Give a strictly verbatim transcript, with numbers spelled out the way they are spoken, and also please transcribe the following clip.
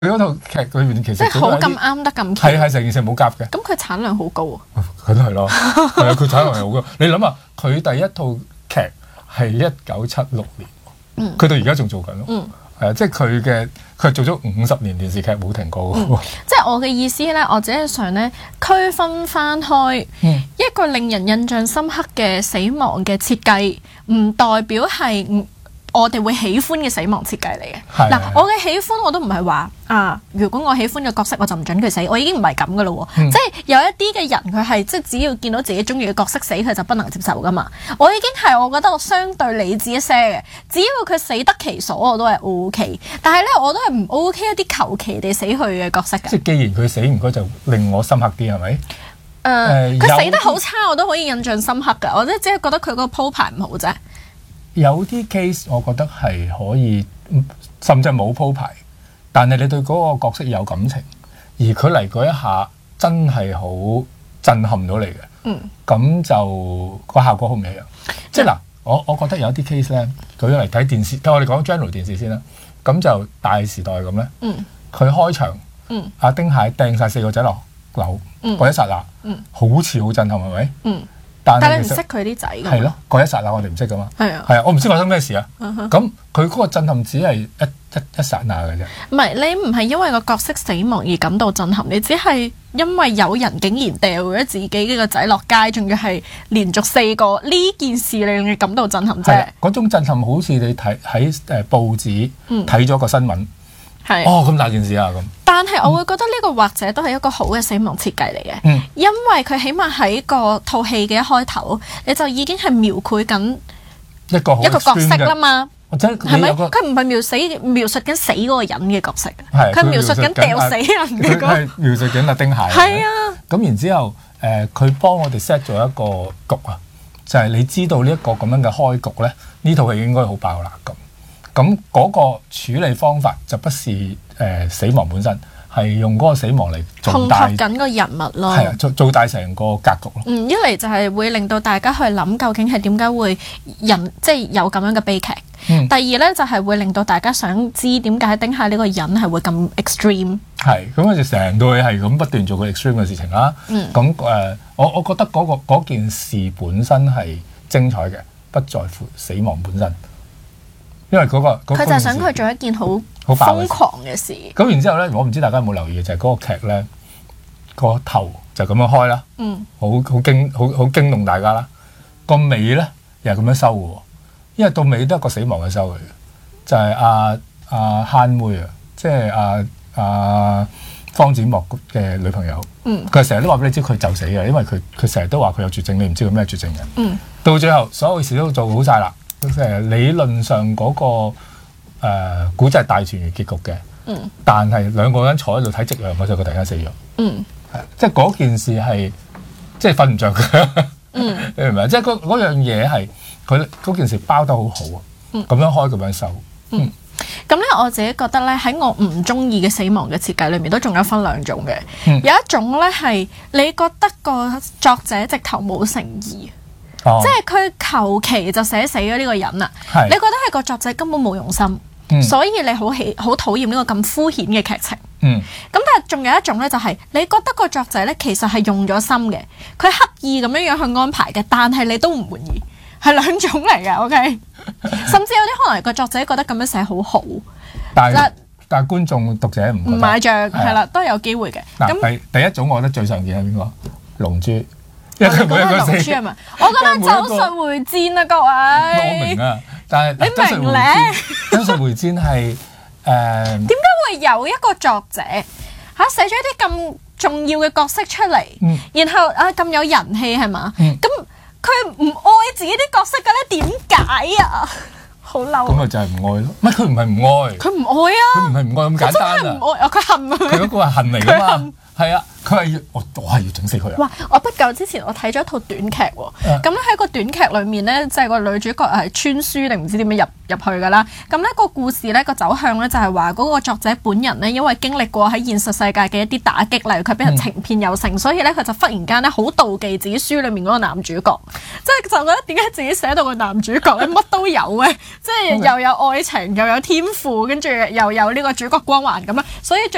佢嗰套劇裏面其實即係好咁啱得咁巧。 係係成件事冇夾嘅。 咁佢產量好高喎。 梗係咯，係啊，佢產量係好高。你諗下，佢第一套劇係一九七六年，佢到而家仲做緊咯。 嗯係啊，即係佢嘅佢係做咗五十年電視劇冇停過嘅喎。 即係我嘅意思咧，我只係想咧區分翻開、 嗯、 一個令人印象深刻嘅死亡嘅設計，唔代表係我哋會喜歡嘅死亡設計嚟嘅。嗱，我嘅喜歡我都唔係話啊，如果我喜歡嘅角色我就唔準佢死，我已經唔係咁嘅咯喎。即係有一啲嘅人佢係即係只要見到自己中意嘅角色死，佢就不能接受噶嘛。我已經係我覺得我相對理智一些嘅，只要佢死得其所我都係 O K。但係咧我都係唔 O K 一啲求其地死去嘅角色嘅。 即係既然佢死唔該就令我深刻啲係咪？誒，佢、 呃呃、死得好差我都可以印象深刻㗎，我即係只係覺得佢嗰個鋪排唔好啫。 有啲 case 我覺得係可以，甚至冇鋪排，但係你對嗰個角色有感情，而佢嚟嗰一下真係好震撼到你嘅，嗯，咁就個效果好唔一樣。嗯、即係嗱，我我覺得有啲 case 咧，舉咗嚟睇電視，我哋講 general 電視先啦，咁就大時代咁咧，嗯，佢開場，嗯，阿丁蟹掟晒四個仔落樓，嗰、嗯、一剎那，嗯，好似好震撼係咪？嗯。 但係你唔識佢啲仔㗎嘛？ 係咯，嗰一剎那我哋唔識㗎嘛。係啊， 係啊，我唔知發生咩事啊。咁佢嗰個震撼只係一一一剎那嘅啫。唔係你唔係因為個角色死亡而感到震撼，你只係因為有人竟然掉咗自己嘅個仔落街，仲要係連續四個呢件事令你感到震撼啫。 嗰種震撼好似你睇喺誒報紙睇咗個新聞。係、嗯、哦，咁大件事啊咁。 但係我會覺得呢個或者都係一個好嘅死亡設計嚟嘅，嗯、因為佢起碼喺個套戲嘅一開頭，你就已經係描繪緊一個一個角色啦嘛。 係咪？佢唔係描死描述緊死嗰個人嘅角色，佢描述緊掉死人嘅角色。 佢係描述緊阿丁蟹。 係啊。咁然之後，誒佢幫我哋 set 咗一個局啊，就係、是、你知道呢一個咁樣嘅開局咧，呢套戲應該好爆啦咁。咁嗰個處理方法就不是誒、呃、死亡本身，係用嗰個死亡嚟做大緊個人物咯， 係啊，做做大成個格局咯。 嗯，一嚟就係會令到大家去諗究竟係點解會人即係、就是、有咁樣嘅悲劇。嗯、第二咧就係、是、會令到大家想知點解丁蟹呢個人係會咁 extreme。係， 咁我就成套戲係咁不斷做個 extreme 嘅事情啦。嗯，咁誒、呃，我我覺得嗰、那個、件事本身係精彩嘅，不在乎死亡本身。因為嗰、那個佢就係想佢做一件好好瘋狂嘅事。咁然之後咧，我唔知大家有冇留意嘅就係、是、嗰個劇咧個頭就咁樣開啦，嗯，好好驚好好驚動大家啦。個尾咧又係咁樣收嘅，因為到尾都係個死亡嘅收嚟嘅，就係阿阿慳妹啊，即係阿阿方展博嘅女朋友。嗯，佢成日都話俾你知佢就死嘅，因為佢佢成日都話佢有絕症，你唔知佢咩絕症嘅。嗯，到最後所有事都做好晒啦。誒理論上嗰、那個誒古仔係大團圓結局嘅，嗯，但係兩個人坐喺度睇夕陽嗰陣，佢突然間死咗，嗯，係即係嗰件事係即係瞓唔着嘅，嗯，你明唔明？即係嗰嗰樣嘢係佢嗰件事包得好好啊，嗯，咁樣開咁樣收，嗯， 咁咧、嗯、我自己覺得咧喺我唔中意嘅死亡嘅設計裏面都仲有分兩種嘅，嗯、有一種咧係你覺得個作者直頭冇誠意。哦、即係佢求其就寫死咗呢個人啦，是你覺得係個作者根本冇用心，嗯、所以你好喜好討厭呢個咁敷衍嘅劇情。咁、嗯、但係仲有一種咧，就係你覺得個作者咧其實係用咗心嘅，佢刻意咁樣樣去安排嘅，但係你都唔滿意，係兩種嚟嘅。OK，甚至有啲可能個作者覺得咁樣寫好好， 但係但，但係觀眾讀者唔唔買賬，係啦，都有機會嘅。 嗱，第第一種我覺得最常見係邊個？龍珠。 我覺得龍珠係咪？我覺得咒術迴戰啊，各位。 我明啊，但係你明咧？ 咒術迴戰係誒點解會有一個作者嚇寫咗一啲咁重要嘅角色出嚟，嗯、然後啊咁有人氣係嘛？咁佢唔愛自己啲角色嘅咧？點解啊？好嬲！ 咁咪就係唔愛咯？唔係佢唔係唔愛， 佢唔愛啊！ 佢唔係唔愛咁簡單啊！ 佢真係唔愛啊！佢恨啊！ 佢嗰個係恨嚟㗎嘛？係啊，佢係要我，我係要整死佢啊！ 哇！我不久之前我睇咗一套短劇喎，咁咧喺個短劇裏面咧，就係、是、個女主角係穿書定唔知點樣入入去㗎啦。咁咧個故事咧個走向咧就係話嗰個作者本人咧，因為經歷過喺現實世界嘅一啲打擊，例如佢俾人情騙有成，嗯、所以咧佢就忽然間咧好妒忌自己書裏面嗰個男主角，即係就覺得點解自己寫到個男主角咧乜都有嘅，即係又有愛情又有天賦，跟住又有呢個主角光環咁啊，所以最